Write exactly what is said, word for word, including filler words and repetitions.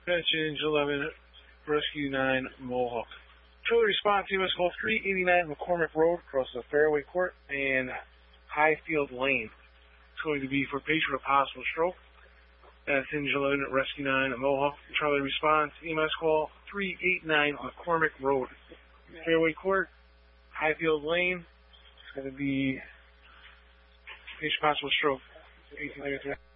Change eleven, Rescue nine, Mohawk. Trailer response, U S call three eighty-nine McCormick Road, across the Fairway Court and Highfield Lane. It's going to be for patient with possible stroke. That's Change eleven, Rescue nine, Mohawk. Trailer response, E M S call three eighty-nine McCormick Road, Fairway Court, Highfield Lane. It's going to be patient possible stroke.